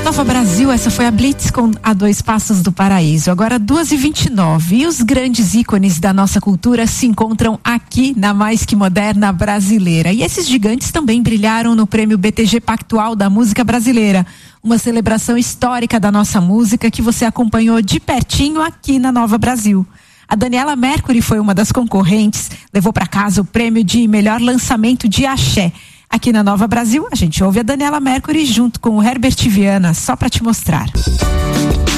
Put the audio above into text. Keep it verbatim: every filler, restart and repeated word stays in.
Nova Brasil, essa foi a Blitz com A Dois Passos do Paraíso. Agora duas e vinte e nove. E os grandes ícones da nossa cultura se encontram aqui na Mais Que Moderna Brasileira. E esses gigantes também brilharam no Prêmio B T G Pactual da Música Brasileira. Uma celebração histórica da nossa música que você acompanhou de pertinho aqui na Nova Brasil. A Daniela Mercury foi uma das concorrentes, levou para casa o prêmio de melhor lançamento de axé. Aqui na Nova Brasil, a gente ouve a Daniela Mercury junto com o Herbert Viana, só para te mostrar.